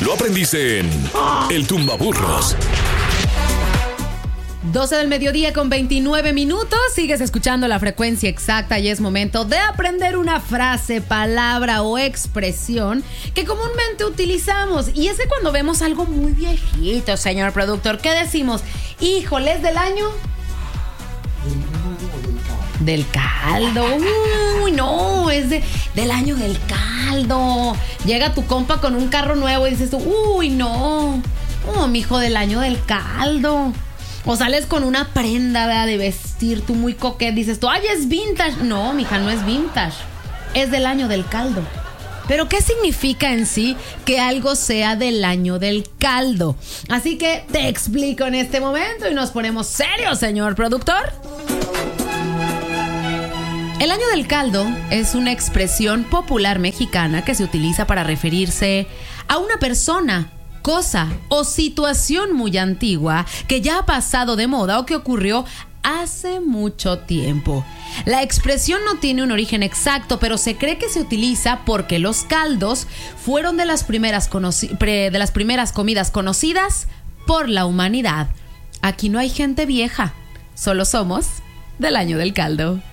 Lo aprendiste en El Tumbaburros. 12 del mediodía con 29 minutos. Sigues escuchando La Frecuencia Exacta y es momento de aprender una frase, palabra o expresión que comúnmente utilizamos. Y es que cuando vemos algo muy viejito, señor productor, ¿qué decimos? Híjole, ¿es del año? Del caldo. Uy, no, es del año del caldo. Llega tu compa con un carro nuevo y dices tú, uy, no. Oh, mijo, del año del caldo. O sales con una prenda, ¿verdad?, de vestir, tú muy coquet, dices tú, ay, es vintage. No, mija, no es vintage, es del año del caldo. Pero ¿qué significa en sí que algo sea del año del caldo? Así que te explico en este momento y nos ponemos serios, señor productor. El año del caldo es una expresión popular mexicana que se utiliza para referirse a una persona, cosa o situación muy antigua que ya ha pasado de moda o que ocurrió hace mucho tiempo. La expresión no tiene un origen exacto, pero se cree que se utiliza porque los caldos fueron de las primeras comidas conocidas por la humanidad. Aquí no hay gente vieja, solo somos del año del caldo.